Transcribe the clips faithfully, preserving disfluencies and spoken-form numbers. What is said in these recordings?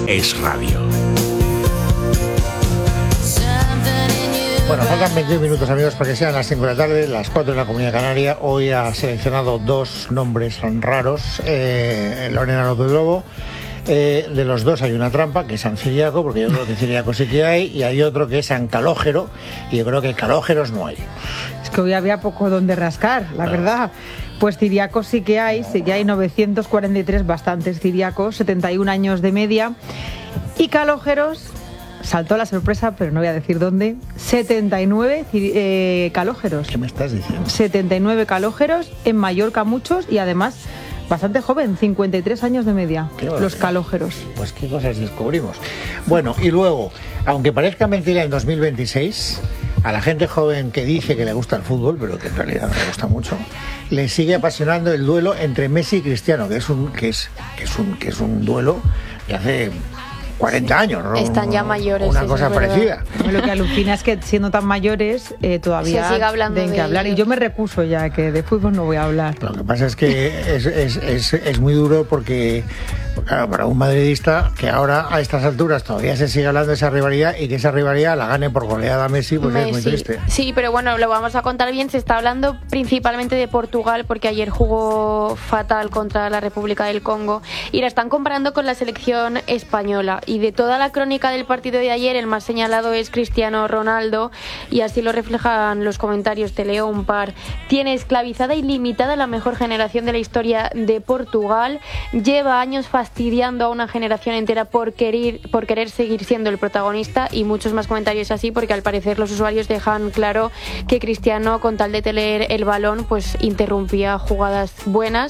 es radio. Bueno, faltan veintiún minutos, amigos, para que sean las cinco de la tarde, las cuatro en la Comunidad Canaria. Hoy ha seleccionado dos nombres raros, eh, Lorena López Lobo. Eh, de los dos hay una trampa, que es San Ciriaco, porque yo creo que Ciriaco sí que hay, y hay otro que es San Calógero, y yo creo que Calógeros no hay. Es que hoy había poco donde rascar, la claro. verdad. Pues ciriacos sí que hay, sí que hay novecientos cuarenta y tres, bastantes ciriacos, setenta y un años de media, y calógeros, saltó la sorpresa, pero no voy a decir dónde, setenta y nueve eh, calógeros. ¿Qué me estás diciendo? setenta y nueve calógeros, en Mallorca muchos, y además bastante joven, cincuenta y tres años de media, los calógeros. Pues qué cosas descubrimos. Bueno, y luego, aunque parezca mentira, en dos mil veintiséis, a la gente joven que dice que le gusta el fútbol, pero que en realidad no le gusta mucho, le sigue apasionando el duelo entre Messi y Cristiano, que es un, que es, que es un, que es un duelo que hace cuarenta años, ¿no? Están ya mayores. Una cosa parecida. Lo que alucina es que siendo tan mayores eh, todavía se sigue hablando de que hablar. ellos. Y yo me recuso ya, que de fútbol no voy a hablar. Lo que pasa es que es, es, es, es muy duro porque, claro, para un madridista que ahora a estas alturas todavía se sigue hablando de esa rivalidad y que esa rivalidad la gane por goleada a Messi, pues Messi. Es muy triste. Sí, pero bueno, lo vamos a contar bien. Se está hablando principalmente de Portugal porque ayer jugó fatal contra la República del Congo y la están comparando con la selección española. Y de toda la crónica del partido de ayer, el más señalado es Cristiano Ronaldo, y así lo reflejan los comentarios. Te leo un par. Tiene esclavizada y limitada la mejor generación de la historia de Portugal. Lleva años fastidiando a una generación entera por querer, por querer seguir siendo el protagonista, y muchos más comentarios así, porque al parecer los usuarios dejan claro que Cristiano, con tal de tener el balón, pues interrumpía jugadas buenas.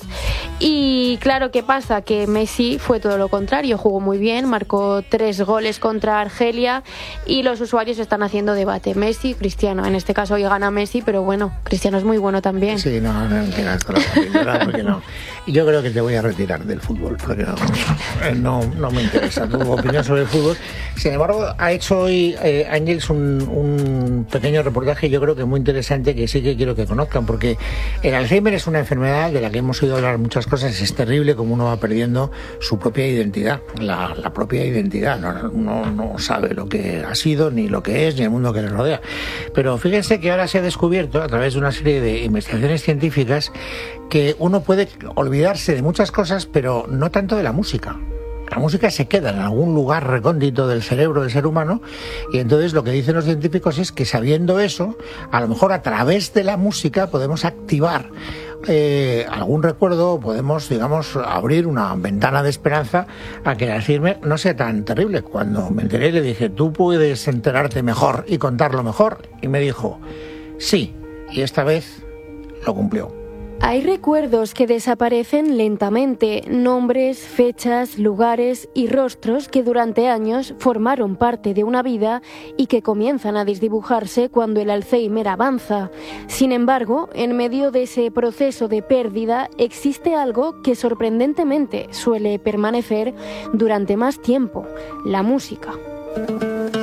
Y claro, ¿qué pasa? Que Messi fue todo lo contrario, jugó muy bien, marcó tres goles contra Argelia, y los usuarios están haciendo debate. Messi, Cristiano. En este caso hoy gana Messi, pero bueno, Cristiano es muy bueno también. Sí, no, no, no, porque no. Yo creo que te voy a retirar del fútbol, porque no, no, no me interesa tu opinión sobre el fútbol. Sin embargo, ha hecho hoy eh, Ángels un, un pequeño reportaje, yo creo que muy interesante, que sí que quiero que conozcan, porque el Alzheimer es una enfermedad de la que hemos oído hablar muchas cosas. Es terrible como uno va perdiendo su propia identidad, la, la propia identidad. No, no, no sabe lo que ha sido, ni lo que es, ni el mundo que le rodea. Pero fíjense que ahora se ha descubierto, a través de una serie de investigaciones científicas, que uno puede olvidarse de muchas cosas, pero no tanto de la música. La música se queda en algún lugar recóndito del cerebro del ser humano, y entonces lo que dicen los científicos es que, sabiendo eso, a lo mejor a través de la música podemos activar Eh, algún recuerdo, podemos, digamos, abrir una ventana de esperanza a que el Alzheimer no sea tan terrible. Cuando me enteré le dije, tú puedes enterarte mejor y contarlo mejor, y me dijo, sí, y esta vez lo cumplió. Hay recuerdos que desaparecen lentamente, nombres, fechas, lugares y rostros que durante años formaron parte de una vida y que comienzan a desdibujarse cuando el Alzheimer avanza. Sin embargo, en medio de ese proceso de pérdida existe algo que sorprendentemente suele permanecer durante más tiempo: la música.